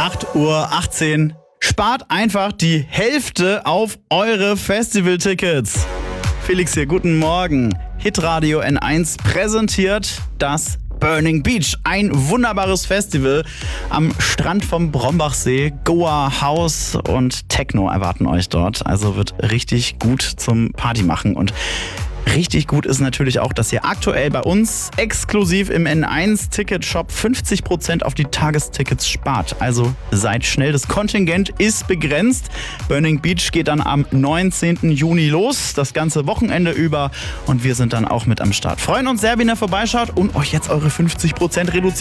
8:18 Uhr. Spart einfach die Hälfte auf eure Festivaltickets. Felix hier, guten Morgen. Hitradio N1 präsentiert das Burning Beach. Ein wunderbares Festival am Strand vom Brombachsee. Goa, House und Techno erwarten euch dort. Also wird richtig gut zum Party machen. Und richtig gut ist natürlich auch, dass ihr aktuell bei uns exklusiv im N1-Ticket-Shop 50% auf die Tagestickets spart. Also seid schnell, das Kontingent ist begrenzt. Burning Beach geht dann am 19. Juni los, das ganze Wochenende über. Und wir sind dann auch mit am Start. Freuen uns sehr, wenn ihr vorbeischaut und euch jetzt eure 50% reduziert.